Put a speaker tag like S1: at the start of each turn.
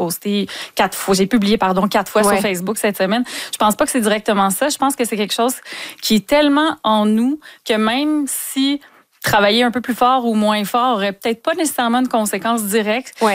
S1: j'ai publié 4 fois sur Facebook cette semaine. Je pense pas que c'est directement ça. Je pense que c'est quelque chose qui est tellement en nous que même si travailler un peu plus fort ou moins fort aurait peut-être pas nécessairement de conséquences directes.